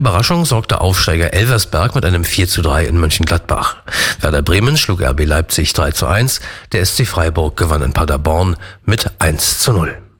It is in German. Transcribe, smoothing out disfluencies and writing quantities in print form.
Überraschung sorgte Aufsteiger Elversberg mit einem 4:3 in Mönchengladbach. Werder Bremen schlug RB Leipzig 3:1, der SC Freiburg gewann in Paderborn mit 1:0.